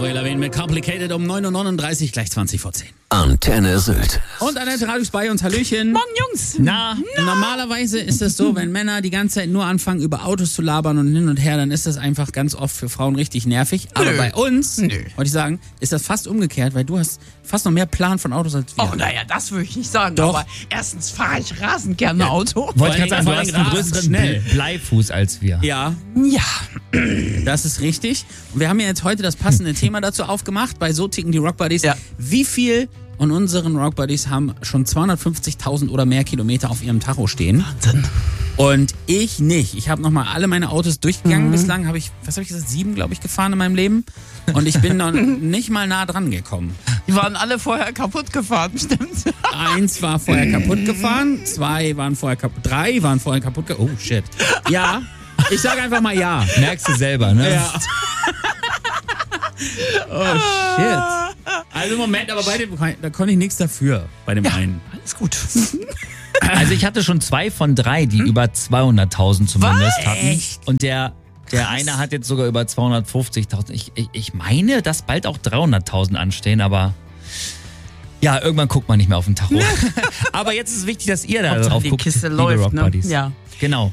Avril Lavigne mit Complicated um 9.39 Uhr, gleich 20 vor 10. Antenne Sylt. Und Annette Radio ist bei uns. Hallöchen. Morgen, Jungs. Na, normalerweise ist es so, wenn Männer die ganze Zeit nur anfangen, über Autos zu labern und hin und her, dann ist das einfach ganz oft für Frauen richtig nervig. Aber bei uns, wollte ich sagen, ist das fast umgekehrt, weil du hast fast noch mehr Plan von Autos als wir. Oh, naja, das würde ich nicht sagen. Doch. Aber erstens fahre ich rasend gerne Auto. Wollte ich gerade sagen, du Vor hast allem einen größeren schnell. Bleifuß als wir. Ja, Ja. das ist richtig. Und wir haben ja jetzt heute das passende Thema dazu aufgemacht. Bei So ticken die Rock Buddies. Ja. Wie viel von unseren Rock Buddies haben schon 250.000 oder mehr Kilometer auf ihrem Tacho stehen? Wahnsinn. Und ich nicht. Ich habe nochmal alle meine Autos durchgegangen. Bislang habe ich, was habe ich gesagt, 7, glaube ich, gefahren in meinem Leben. Und ich bin noch nicht mal nah dran gekommen. Die waren alle vorher kaputt gefahren, stimmt? 1 war vorher kaputt gefahren, 2 waren vorher kaputt, 3 waren vorher kaputt gefahren. Oh, shit. Ja, ich sage einfach mal ja. Merkst du selber, ne? Ja. Oh, shit. Also Moment, aber bei dem, da konnte ich nichts dafür, bei dem einen. Alles gut. Also ich hatte schon 2 von 3, die über 200.000 zumindest Was? hatten. Echt? Und der eine hat jetzt sogar über 250.000. Ich meine, dass bald auch 300.000 anstehen, aber ja, irgendwann guckt man nicht mehr auf den Tacho. Aber jetzt ist es wichtig, dass ihr da Hauptsache drauf die guckt, Kiste liebe läuft, Rock ne? Buddies. Ja. Genau.